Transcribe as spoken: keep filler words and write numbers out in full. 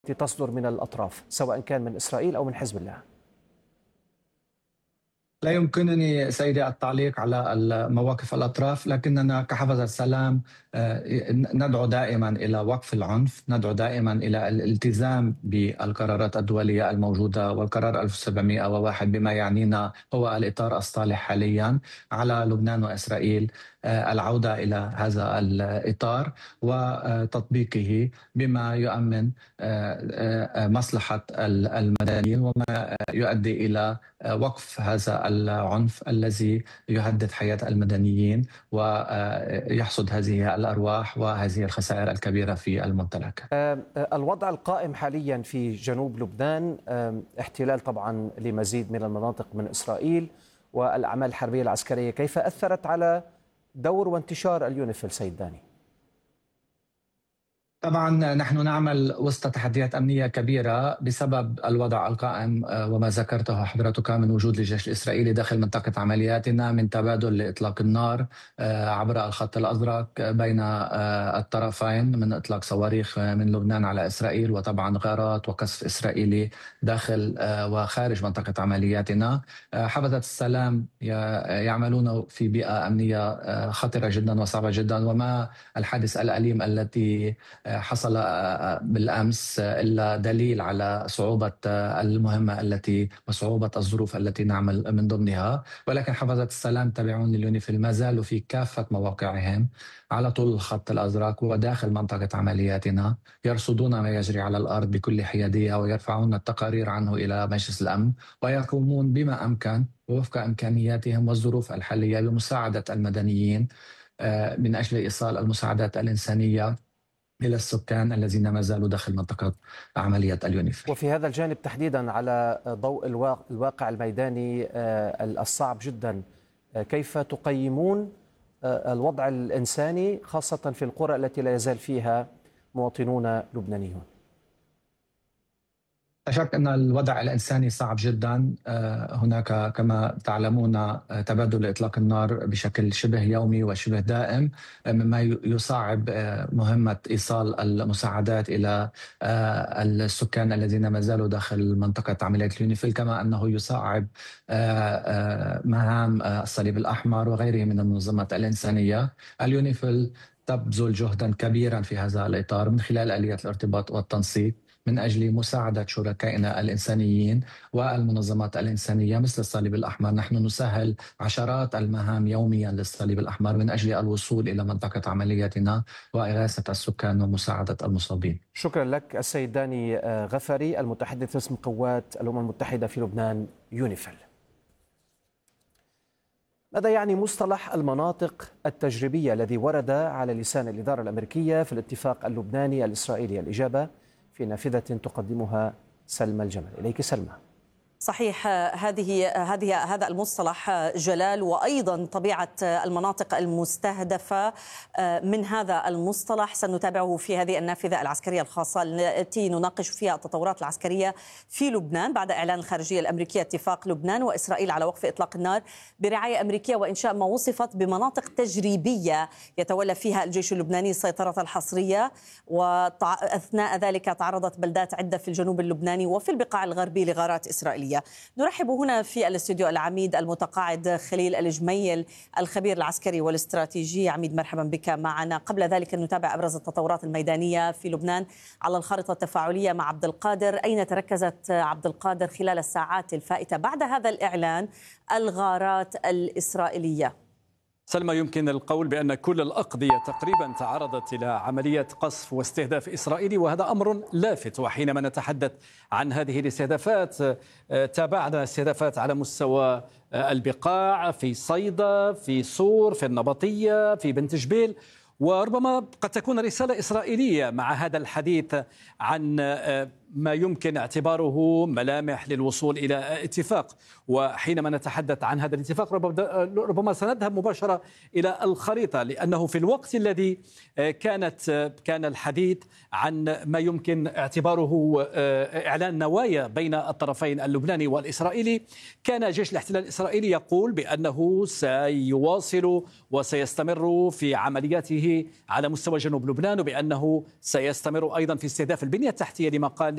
تصدر من الأطراف سواء كان من إسرائيل أو من حزب الله؟ لا يمكنني سيدي التعليق على مواقف الأطراف، لكننا كحفظ السلام ندعو دائما إلى وقف العنف، ندعو دائما إلى الالتزام بالقرارات الدولية الموجودة، والقرار ألف وسبعمئة وواحد بما يعنينا هو الإطار الصالح حاليا على لبنان وإسرائيل العودة إلى هذا الإطار وتطبيقه بما يؤمن مصلحة المدنيين وما يؤدي إلى وقف هذا العنف الذي يهدد حياة المدنيين ويحصد هذه الأرواح وهذه الخسائر الكبيرة في الممتلكات. الوضع القائم حاليا في جنوب لبنان، احتلال طبعا لمزيد من المناطق من إسرائيل والأعمال الحربية العسكرية، كيف أثرت على دور وانتشار اليونيفيل سيد داني؟ طبعا نحن نعمل وسط تحديات أمنية كبيرة بسبب الوضع القائم وما ذكرته حضرتك من وجود الجيش الإسرائيلي داخل منطقة عملياتنا، من تبادل لإطلاق النار عبر الخط الأزرق بين الطرفين، من إطلاق صواريخ من لبنان على إسرائيل، وطبعا غارات وقصف إسرائيلي داخل وخارج منطقة عملياتنا. حفظة السلام يعملون في بيئة أمنية خطرة جدا وصعبة جدا، وما الحادث الأليم التي حصل بالأمس إلا دليل على صعوبة المهمة التي وصعوبة الظروف التي نعمل من ضمنها. ولكن حفظة السلام تابعون لليونيفيل ما زالوا في كافة مواقعهم على طول الخط الأزرق وداخل منطقة عملياتنا، يرصدون ما يجري على الأرض بكل حيادية ويرفعون التقارير عنه إلى مجلس الأمن، ويقومون بما أمكن ووفق إمكانياتهم والظروف الحالية بمساعدة المدنيين من أجل إيصال المساعدات الإنسانية إلى السكان الذين ما زالوا داخل منطقة عملية اليونيفيل. وفي هذا الجانب تحديدا على ضوء الواقع الميداني الصعب جدا، كيف تقيمون الوضع الإنساني خاصة في القرى التي لا يزال فيها مواطنون لبنانيون؟ لا شك أن الوضع الإنساني صعب جدا. هناك كما تعلمون تبادل إطلاق النار بشكل شبه يومي وشبه دائم، مما يصعب مهمة إيصال المساعدات إلى السكان الذين ما زالوا داخل منطقة عملية اليونيفيل، كما أنه يصعب مهام الصليب الأحمر وغيره من المنظمات الإنسانية. اليونيفيل تبذل جهدا كبيرا في هذا الإطار من خلال آليات الارتباط والتنسيق من أجل مساعدة شركائنا الإنسانيين والمنظمات الإنسانية مثل الصليب الأحمر. نحن نسهل عشرات المهام يوميا للصليب الأحمر من أجل الوصول إلى منطقة عملياتنا وإغاثة السكان ومساعدة المصابين. شكرا لك السيد داني غفري، المتحدث باسم قوات الأمم المتحدة في لبنان يونيفيل. ماذا يعني مصطلح المناطق التجريبية الذي ورد على لسان الإدارة الأمريكية في الاتفاق اللبناني الإسرائيلي؟ الإجابة في نافذة تقدمها سلمى الجمل. إليك سلمى. صحيح، هذه هذه هذا المصطلح جلال، وايضا طبيعه المناطق المستهدفه من هذا المصطلح سنتابعه في هذه النافذه العسكريه الخاصه التي نناقش فيها التطورات العسكريه في لبنان بعد اعلان الخارجيه الامريكيه اتفاق لبنان واسرائيل على وقف اطلاق النار برعايه امريكيه وانشاء ما وصفت بمناطق تجريبيه يتولى فيها الجيش اللبناني السيطره الحصريه، واثناء ذلك تعرضت بلدات عده في الجنوب اللبناني وفي البقاع الغربي لغارات اسرائيليه. نرحب هنا في الاستوديو العميد المتقاعد خليل الجميل، الخبير العسكري والاستراتيجي. عميد، مرحبا بك معنا. قبل ذلك نتابع أبرز التطورات الميدانية في لبنان على الخارطة التفاعلية مع عبد القادر. أين تركزت عبد القادر خلال الساعات الفائتة بعد هذا الإعلان الغارات الإسرائيلية؟ سلمى، يمكن القول بأن كل الأقضية تقريبا تعرضت إلى عملية قصف واستهداف إسرائيلي، وهذا أمر لافت. وحينما نتحدث عن هذه الاستهدافات، تابعنا استهدافات على مستوى البقاع في صيدا، في صور، في النبطية، في بنت جبيل، وربما قد تكون رسالة إسرائيلية مع هذا الحديث عن ما يمكن اعتباره ملامح للوصول إلى اتفاق. وحينما نتحدث عن هذا الاتفاق ربما سنذهب مباشرة إلى الخريطة، لأنه في الوقت الذي كانت كان الحديث عن ما يمكن اعتباره إعلان نوايا بين الطرفين اللبناني والإسرائيلي، كان جيش الاحتلال الإسرائيلي يقول بأنه سيواصل وسيستمر في عملياته على مستوى جنوب لبنان، وبأنه سيستمر أيضا في استهداف البنية التحتية لما قال